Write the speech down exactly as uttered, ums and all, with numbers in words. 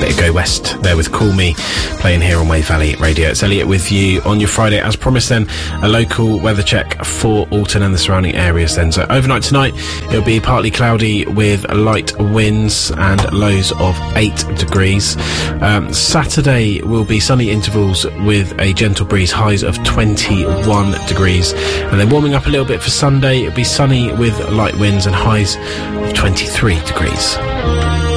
bit of Go West there with Call Me, playing here on Wave Valley Radio. It's Elliot with you on your Friday. As promised then, a local weather check for Alton and the surrounding areas then. So overnight tonight, it'll be partly cloudy with light winds and lows of eight degrees. Um, Saturday will be sunny intervals with a gentle breeze, highs of twenty-one degrees. And then warming up a little bit for Sunday, it'll be sunny with light winds and highs of twenty-three degrees.